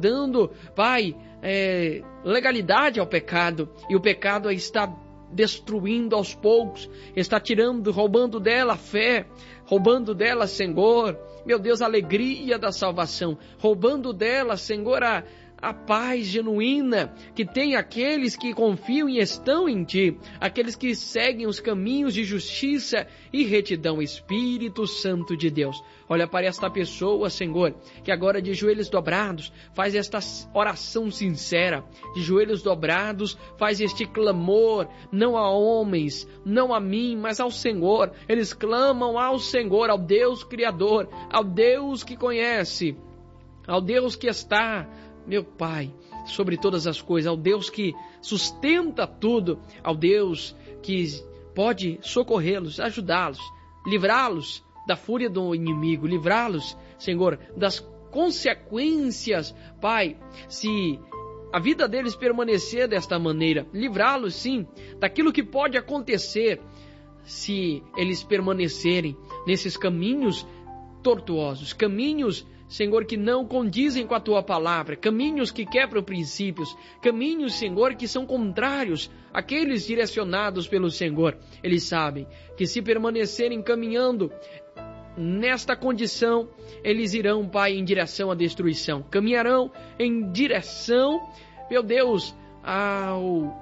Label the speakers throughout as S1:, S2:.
S1: dando, Pai, legalidade ao pecado, e o pecado está destruindo aos poucos, está tirando, roubando dela a fé, roubando dela, Senhor, meu Deus, a alegria da salvação, roubando dela, Senhor, a paz genuína que tem aqueles que confiam e estão em Ti, aqueles que seguem os caminhos de justiça e retidão. Espírito Santo de Deus, olha para esta pessoa, Senhor, que agora de joelhos dobrados faz esta oração sincera, de joelhos dobrados faz este clamor, não a homens, não a mim, mas ao Senhor. Eles clamam ao Senhor, ao Deus Criador, ao Deus que conhece, ao Deus que está, meu Pai, sobre todas as coisas, ao Deus que sustenta tudo, ao Deus que pode socorrê-los, ajudá-los, livrá-los da fúria do inimigo, livrá-los, Senhor, das consequências, Pai, se a vida deles permanecer desta maneira, livrá-los, sim, daquilo que pode acontecer se eles permanecerem nesses caminhos tortuosos, caminhos, Senhor, que não condizem com a Tua palavra, caminhos que quebram princípios, caminhos, Senhor, que são contrários àqueles direcionados pelo Senhor. Eles sabem que se permanecerem caminhando nesta condição, eles irão, Pai, em direção à destruição, caminharão em direção, meu Deus, ao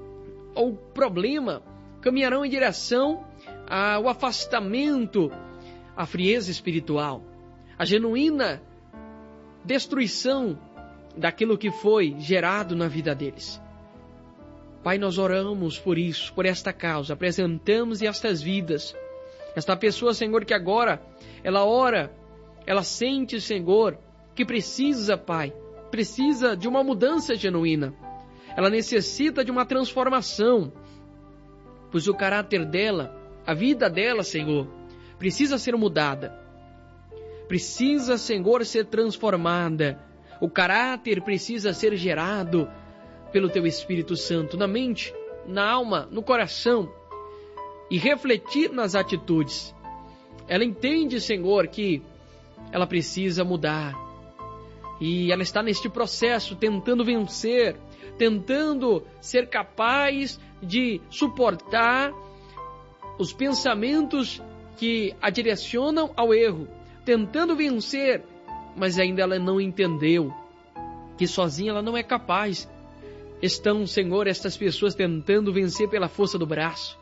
S1: problema, caminharão em direção ao afastamento, à frieza espiritual, a genuína destruição daquilo que foi gerado na vida deles. Pai, nós oramos por isso, por esta causa, apresentamos estas vidas. Esta pessoa, Senhor, que agora ela ora, ela sente, Senhor, que precisa, Pai, precisa de uma mudança genuína. Ela necessita de uma transformação, pois o caráter dela, a vida dela, Senhor, precisa ser mudada. Precisa, Senhor, ser transformada. O caráter precisa ser gerado pelo Teu Espírito Santo na mente, na alma, no coração e refletir nas atitudes. Ela entende, Senhor, que ela precisa mudar e ela está neste processo tentando vencer, tentando ser capaz de suportar os pensamentos que a direcionam ao erro, tentando vencer, mas ainda ela não entendeu que sozinha ela não é capaz. Estão, Senhor, estas pessoas tentando vencer pela força do braço.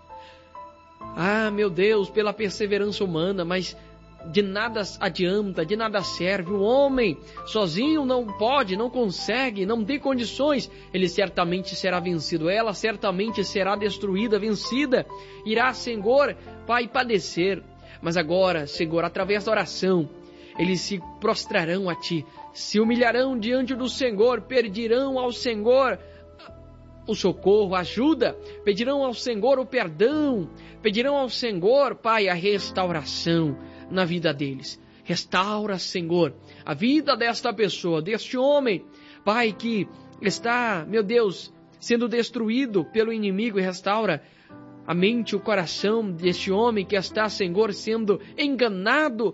S1: Ah, meu Deus, pela perseverança humana, mas de nada adianta, de nada serve. O homem sozinho não pode, não consegue, não tem condições. Ele certamente será vencido, ela certamente será destruída, vencida. Irá, Senhor, Pai, padecer. Mas agora, Senhor, através da oração, eles se prostrarão a Ti, se humilharão diante do Senhor, pedirão ao Senhor o socorro, a ajuda, pedirão ao Senhor o perdão, pedirão ao Senhor, Pai, a restauração na vida deles. Restaura, Senhor, a vida desta pessoa, deste homem, Pai, que está, meu Deus, sendo destruído pelo inimigo, e restaura a mente, o coração deste homem que está, Senhor, sendo enganado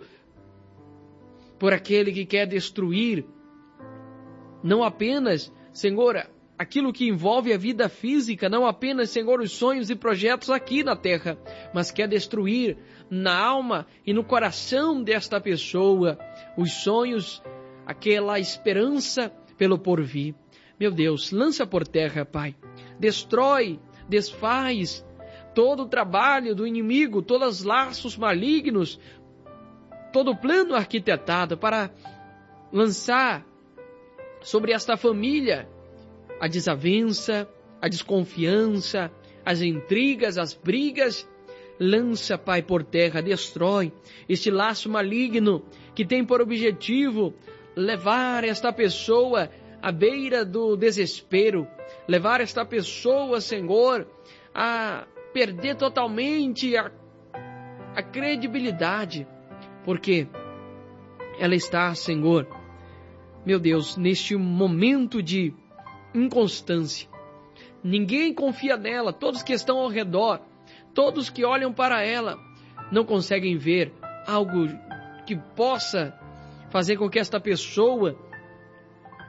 S1: por aquele que quer destruir, não apenas, Senhor, aquilo que envolve a vida física, não apenas, Senhor, os sonhos e projetos aqui na terra, mas quer destruir na alma e no coração desta pessoa os sonhos, aquela esperança pelo porvir. Meu Deus, lança por terra, Pai, destrói, desfaz todo o trabalho do inimigo, todos os laços malignos, todo o plano arquitetado para lançar sobre esta família a desavença, a desconfiança, as intrigas, as brigas. Lança, Pai, por terra, destrói este laço maligno que tem por objetivo levar esta pessoa à beira do desespero, levar esta pessoa, Senhor, a perder totalmente a credibilidade, porque ela está, Senhor, meu Deus, neste momento de inconstância. Ninguém confia nela, todos que estão ao redor, todos que olham para ela, não conseguem ver algo que possa fazer com que esta pessoa